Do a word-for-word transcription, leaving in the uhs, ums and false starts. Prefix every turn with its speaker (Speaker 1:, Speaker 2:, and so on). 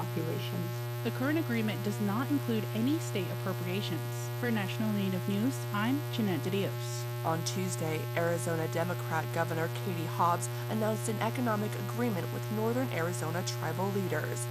Speaker 1: populations.
Speaker 2: The current agreement does not include any state appropriations. For National Native News, I'm Jeanette DeDios.
Speaker 3: On Tuesday, Arizona Democrat Governor Katie Hobbs announced an economic agreement with Northern Arizona tribal leaders.